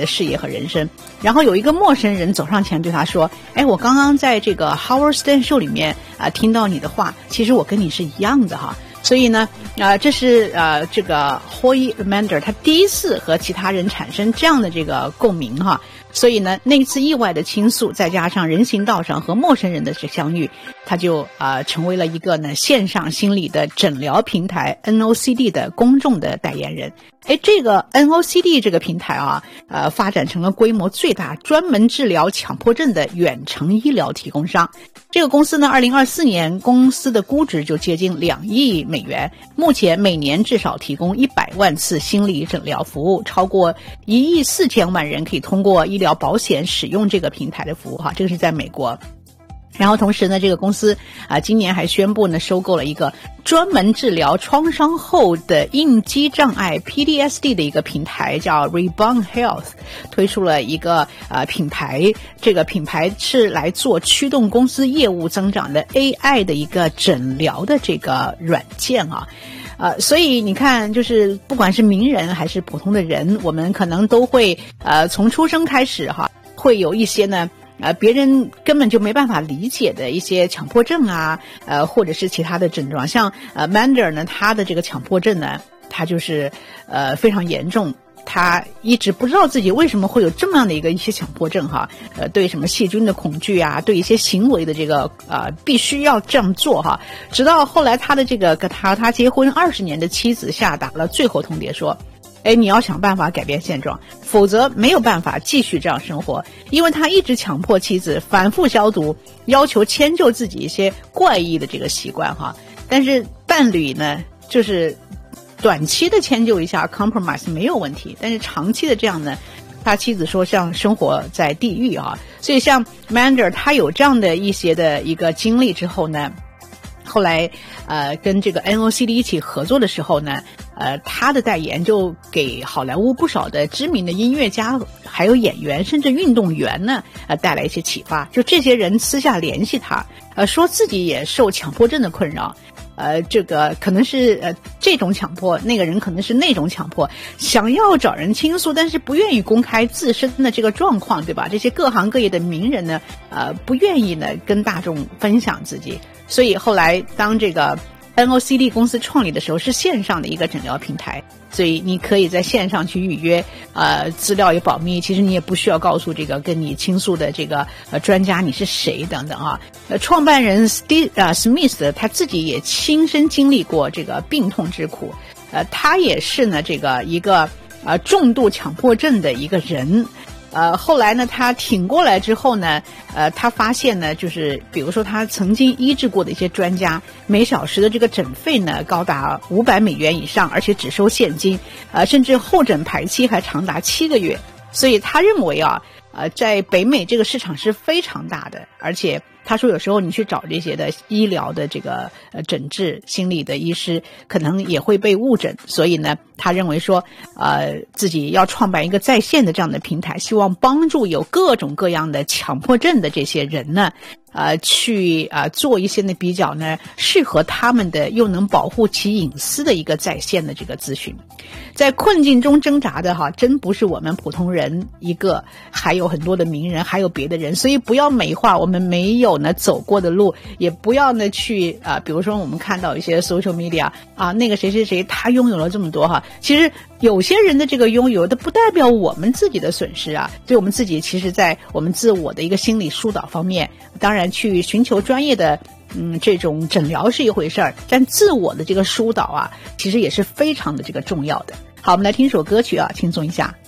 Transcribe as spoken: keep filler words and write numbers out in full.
的事业和人生。然后有一个陌生人走上前对他说，哎，我刚刚在这个 Howard Stern Show 里面啊、呃、听到你的话，其实我跟你是一样的哈。所以呢，呃，这是呃这个 Hoy Mander 他第一次和其他人产生这样的这个共鸣哈。所以呢，那一次意外的倾诉，再加上人行道上和陌生人的相遇，他就呃成为了一个呢线上心理的诊疗平台 N O C D 的公众的代言人。哎，这个 N O C D 这个平台啊，呃，发展成了规模最大、专门治疗强迫症的远程医疗提供商。这个公司呢，二零二四年公司的估值就接近两亿美元，目前每年至少提供一百万次心理诊疗服务，超过一亿四千万人可以通过医疗保险使用这个平台的服务哈，这个是在美国。然后同时呢，这个公司啊、呃，今年还宣布呢，收购了一个专门治疗创伤后的应激障碍 P T S D 的一个平台，叫 Rebound Health， 推出了一个呃品牌，这个品牌是来做驱动公司业务增长的 A I 的一个诊疗的这个软件啊。呃，所以你看，就是不管是名人还是普通的人，我们可能都会呃从出生开始哈，会有一些呢。呃，别人根本就没办法理解的一些强迫症啊，呃，或者是其他的症状，像呃 Mander 呢，他的这个强迫症呢，他就是呃非常严重，他一直不知道自己为什么会有这么样的一个一些强迫症哈，呃，对什么细菌的恐惧啊，对一些行为的这个呃必须要这样做哈，直到后来他的这个跟他他结婚二十年的妻子下达了最后通牒说。哎，你要想办法改变现状，否则没有办法继续这样生活。因为他一直强迫妻子反复消毒，要求迁就自己一些怪异的这个习惯哈。但是伴侣呢，就是短期的迁就一下 compromise 没有问题，但是长期的这样呢，他妻子说像生活在地狱啊。所以像 Mander 他有这样的一些的一个经历之后呢，后来呃跟这个 N O C D 一起合作的时候呢，呃他的代言就给好莱坞不少的知名的音乐家还有演员甚至运动员呢呃带来一些启发。就这些人私下联系他，呃说自己也受强迫症的困扰，呃这个可能是呃这种强迫，那个人可能是那种强迫，想要找人倾诉，但是不愿意公开自身的这个状况，对吧？这些各行各业的名人呢呃不愿意呢跟大众分享自己。所以后来当这个 N O C D 公司创立的时候，是线上的一个诊疗平台，所以你可以在线上去预约，呃，资料也保密，其实你也不需要告诉这个跟你倾诉的这个呃专家你是谁等等啊。呃，创办人 Steve 啊 Smith 他自己也亲身经历过这个病痛之苦，呃，他也是呢这个一个呃重度强迫症的一个人。呃，后来呢，他挺过来之后呢，呃，他发现呢，就是比如说他曾经医治过的一些专家，每小时的这个诊费呢高达五百美元以上，而且只收现金，呃，甚至候诊排期还长达七个月。所以他认为啊，呃，在北美这个市场是非常大的，而且他说有时候你去找这些的医疗的这个呃诊治心理的医师，可能也会被误诊，所以呢，他认为说，呃，自己要创办一个在线的这样的平台，希望帮助有各种各样的强迫症的这些人呢，呃，去呃做一些呢比较呢适合他们的又能保护其隐私的一个在线的这个咨询。在困境中挣扎的哈，真不是我们普通人一个，还有很多的名人，还有别的人，所以不要美化我们没有呢走过的路，也不要呢去啊、呃，比如说我们看到一些 social media 啊，那个谁谁谁他拥有了这么多哈，其实有些人的这个拥有的不代表我们自己的损失啊，所以我们自己其实在我们自我的一个心理疏导方面，当然去寻求专业的嗯这种诊疗是一回事儿，但自我的这个疏导啊，其实也是非常的这个重要的。好，我们来听首歌曲啊，轻松一下。